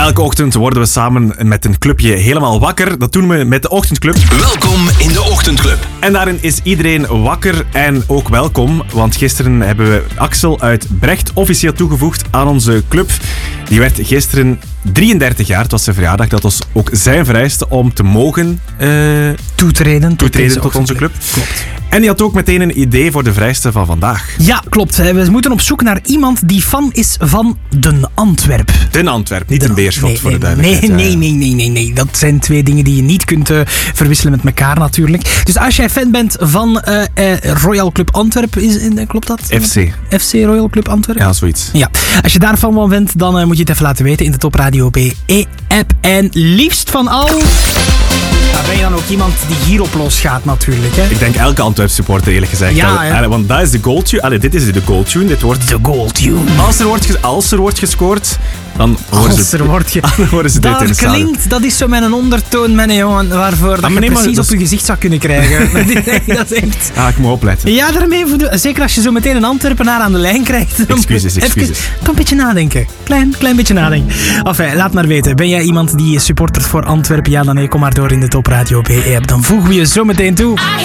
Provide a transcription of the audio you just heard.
Elke ochtend worden we samen met een clubje helemaal wakker. Dat doen we met de Ochtendclub. Welkom in de Ochtendclub. En daarin is iedereen wakker en ook welkom. Want gisteren hebben we Axel uit Brecht officieel toegevoegd aan onze club. Die werd gisteren 33 jaar. Het was zijn verjaardag. Dat was ook zijn vereiste om te mogen toetreden tot onze club. Klopt. En die had ook meteen een idee voor de vereiste van vandaag. Ja, klopt. We moeten op zoek naar iemand die fan is van Den Antwerp. Den Antwerp, niet een Beerschot voor de duidelijkheid. Nee. Dat zijn twee dingen die je niet kunt verwisselen met elkaar natuurlijk. Dus als jij fan bent van Royal Club Antwerp, klopt dat? FC Royal Club Antwerp? Ja, zoiets. Ja. Als je daar fan van bent, dan moet je het even laten weten in de Top Radio BE-app. En liefst van al... daar ben je dan ook iemand die hierop losgaat natuurlijk. Hè? Ik denk elke Antwerp supporter eerlijk gezegd. Ja, want dat is de goaltune. Dit is de goaltune. Dit wordt de goaltune. Als er wordt gescoord, dan horen ze dit in de stadion. Dat is zo met een ondertoon, mijn jongen, waarvoor dat je precies op je gezicht zou kunnen krijgen. Dat is echt... ik moet opletten. Ja, daarmee, zeker als je zo meteen een Antwerpenaar aan de lijn krijgt. Excuses. Kan een beetje nadenken. Klein beetje nadenken. Enfin, laat maar weten. Ben jij iemand die supportert voor Antwerpen? Ja, dan kom maar door in de Top Radio BE-app. Dan voegen we je zo meteen toe.